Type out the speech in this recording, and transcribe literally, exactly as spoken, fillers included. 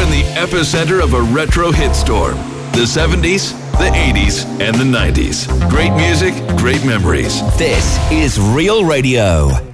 in the epicenter of a retro hit storm. The seventies, the eighties, and the nineties. Great music, great memories. This is Real Radio.